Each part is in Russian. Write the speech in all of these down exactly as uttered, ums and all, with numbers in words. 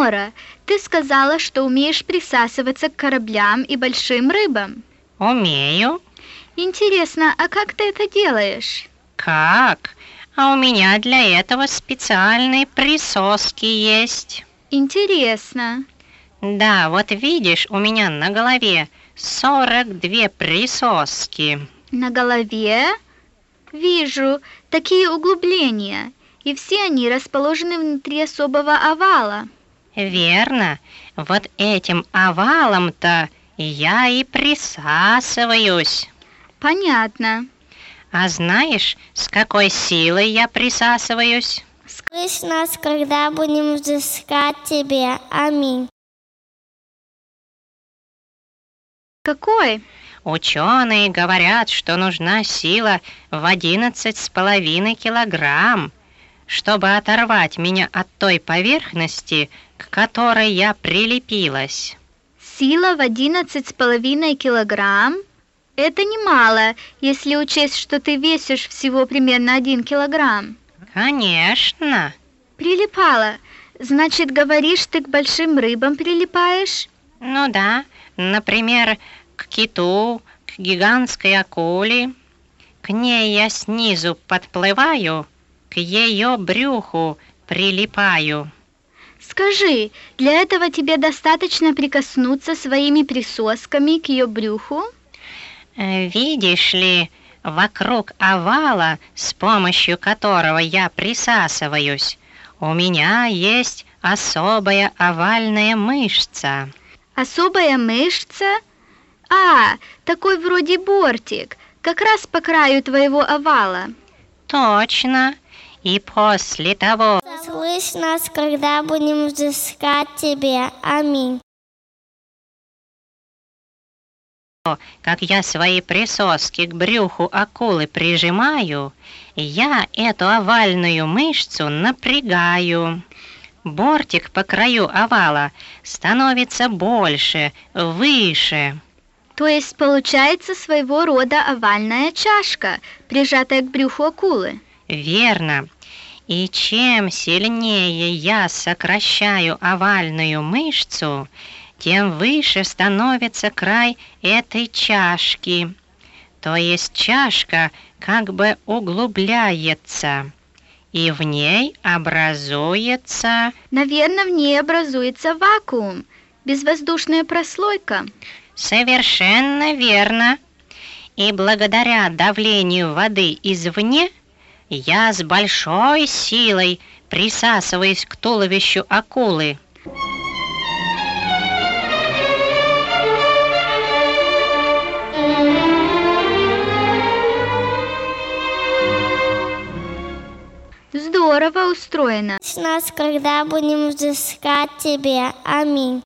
Ремора, ты сказала, что умеешь присасываться к кораблям и большим рыбам. Умею. Интересно, а как ты это делаешь? Как? А у меня для этого специальные присоски есть. Интересно. Да, вот видишь, у меня на голове сорок две присоски. На голове? Вижу, такие углубления, и все они расположены внутри особого овала. Верно. Вот этим овалом-то я и присасываюсь. Понятно. А знаешь, с какой силой я присасываюсь? Слышь нас, когда будем взыскать тебе. Аминь. Какой? Ученые говорят, что нужна сила в одиннадцать с половиной килограмм, чтобы оторвать меня от той поверхности, к которой я прилепилась. Сила в одиннадцать с половиной килограмм? Это немало, если учесть, что ты весишь всего примерно один килограмм. Конечно. Прилипала. Значит, говоришь, ты к большим рыбам прилипаешь? Ну да, например, к киту, к гигантской акуле. К ней я снизу подплываю, к ее брюху прилипаю. Скажи, для этого тебе достаточно прикоснуться своими присосками к ее брюху? Э, Видишь ли, вокруг овала, с помощью которого я присасываюсь, у меня есть особая овальная мышца. Особая мышца? А, такой вроде бортик, как раз по краю твоего овала. Точно. И после того, Слышь нас, когда будем взыскать тебе. Аминь. как я свои присоски к брюху акулы прижимаю, я эту овальную мышцу напрягаю. Бортик по краю овала становится больше, выше. То есть получается своего рода овальная чашка, прижатая к брюху акулы. Верно. И чем сильнее я сокращаю овальную мышцу, тем выше становится край этой чашки. То есть чашка как бы углубляется, и в ней образуется... Наверное, в ней образуется вакуум, безвоздушная прослойка. Совершенно верно. И благодаря давлению воды извне я с большой силой присасываюсь к туловищу акулы. Здорово устроено. Слышь нас, когда будем взыскать тебе. Аминь.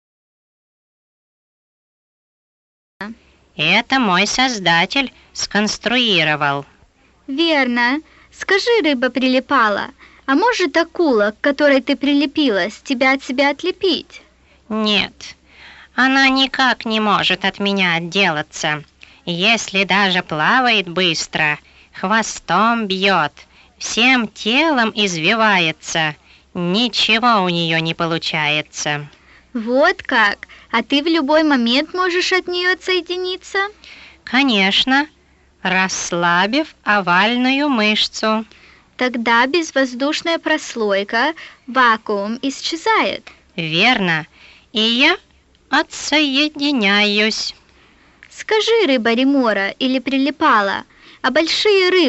Это мой создатель сконструировал. Верно. Скажи, рыба прилипала, а может акула, к которой ты прилепилась, тебя от себя отлепить? Нет, она никак не может от меня отделаться. Если даже плавает быстро, хвостом бьет, всем телом извивается, ничего у нее не получается. Вот как? А ты в любой момент можешь от нее отсоединиться? Конечно, расслабив овальную мышцу. Тогда безвоздушная прослойка, вакуум исчезает. Верно, и я отсоединяюсь. Скажи, рыба Ремора или прилипала, а большие рыбы